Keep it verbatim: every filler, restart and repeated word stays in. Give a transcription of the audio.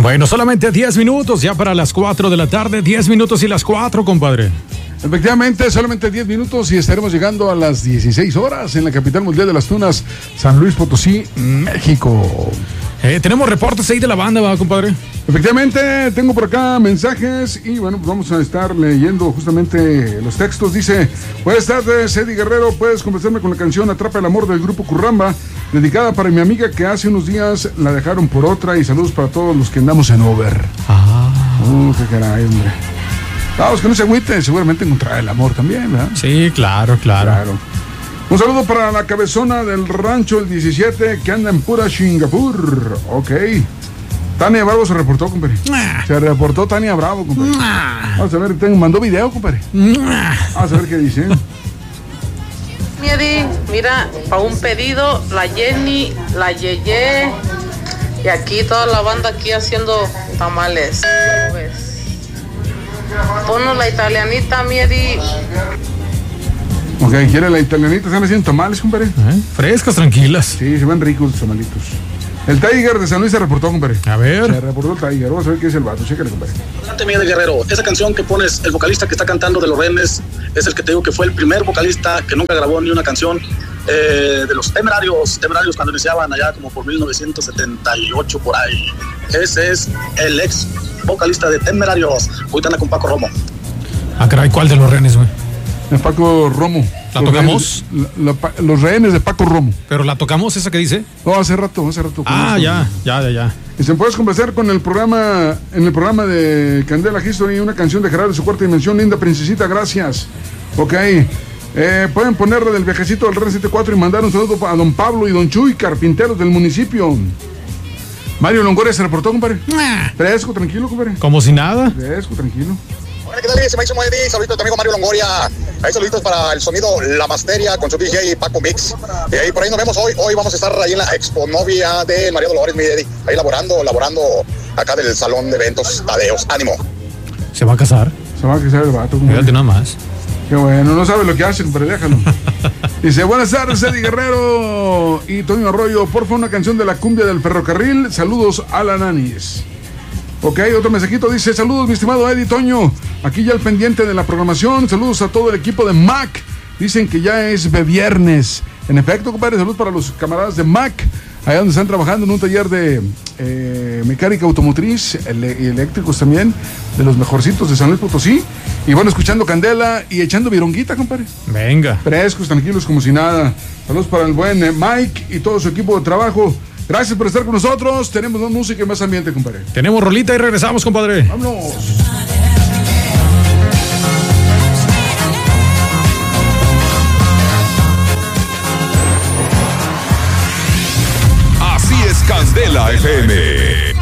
Bueno, solamente diez minutos ya para las cuatro de la tarde, diez minutos y las cuatro, compadre. Efectivamente, solamente diez minutos y estaremos llegando a las dieciséis horas en la capital mundial de las tunas, San Luis Potosí, México. Eh, tenemos reportes ahí de la banda, ¿va, compadre? Efectivamente, tengo por acá mensajes y bueno, pues vamos a estar leyendo justamente los textos. Dice: buenas tardes, Eddie Guerrero, puedes conversarme con la canción Atrapa el Amor del grupo Curramba, dedicada para mi amiga que hace unos días la dejaron por otra, y saludos para todos los que andamos en Uber. Ah. Uh, qué caray, hombre. Vamos, que no se agüiten, seguramente encontrará el amor también, ¿verdad? Sí, claro, claro. Claro. Un saludo para la cabezona del rancho el diecisiete que anda en pura Singapur. Ok. Tania Bravo se reportó, compadre. Se reportó Tania Bravo, compadre. Vamos a ver, tengo, mandó video, compadre. Vamos a ver qué dice. Miedi, mira, para un pedido, la Jenny, la Yeye y aquí toda la banda aquí haciendo tamales. ¿Ves? Ponnos la italianita, Miedi. Ok, quiere la italianita, están haciendo tamales, compadre. ¿Eh? Frescas, tranquilas. Sí, se ven ricos los tamalitos. El Tiger de San Luis se reportó, compadre. A ver. Se reportó el Tiger. Vamos a ver qué es el vato. Chécale, compadre. Adelante, Miguel Guerrero. Esa canción que pones, el vocalista que está cantando de Los Renes, es el que te digo que fue el primer vocalista que nunca grabó ni una canción eh, de los Temerarios. Temerarios cuando iniciaban allá como por mil novecientos setenta y ocho, por ahí. Ese es el ex vocalista de Temerarios. Ahorita anda con Paco Romo. Ah, caray, ¿cuál de Los Renes, güey? De Paco Romo. ¿La los tocamos? Rehenes, la, la, los rehenes de Paco Romo. ¿Pero la tocamos esa que dice? No, hace rato, hace rato. Ah, ya, ya, ya, ya. Y se puedes conversar con el programa, en el programa de Candela History, una canción de Gerardo de su cuarta dimensión, Linda Princesita, gracias. Ok. Eh, pueden ponerle del viajecito del R setenta y cuatro y mandar un saludo a don Pablo y don Chuy, carpinteros del municipio. Mario Longoria se reportó, compadre. Fresco, tranquilo, compadre. Como si nada. Fresco, tranquilo. Hola, ¿qué tal? Se me hizo muy bien. Saluditos a tu amigo Mario Longoria. Ahí saluditos para el sonido La Masteria con su D J Paco Mix. Y ahí por ahí nos vemos hoy. Hoy vamos a estar ahí en la Expo Novia de María Dolores, mi Eddie. Ahí laborando, laborando acá del salón de eventos Tadeos. Ánimo. ¿Se va a casar? Se va a casar el vato. Fíjate nada más. Qué bueno, no sabe lo que hace, pero déjalo. Dice: buenas tardes, Eddie Guerrero y Toño Arroyo. Porfa, una canción de la cumbia del ferrocarril. Saludos a la Nanis. Ok, otro mensajito dice: saludos, mi estimado Eddie, Toño. Aquí ya al pendiente de la programación. Saludos a todo el equipo de Mac. Dicen que ya es viernes. En efecto, compadre, saludos para los camaradas de Mac, allá donde están trabajando en un taller de eh, mecánica automotriz y ele- eléctricos también, de los mejorcitos de San Luis Potosí. Y bueno, escuchando Candela y echando vironguita, compadre. Venga. Frescos, tranquilos, como si nada. Saludos para el buen eh, Mike y todo su equipo de trabajo. Gracias por estar con nosotros. Tenemos más música y más ambiente, compadre. Tenemos rolita y regresamos, compadre. Vámonos. Así es Candela F M.